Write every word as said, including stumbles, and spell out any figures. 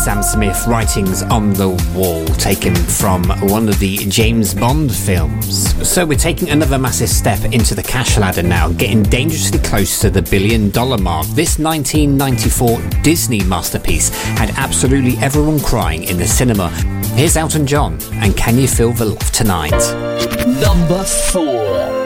Sam Smith writings on the wall, taken from one of the James Bond films. So we're taking another massive step into the cash ladder now, getting dangerously close to the billion dollar mark. This nineteen ninety-four Disney masterpiece had absolutely everyone crying in the cinema. Here's Elton John and Can You Feel the Love Tonight? Number four.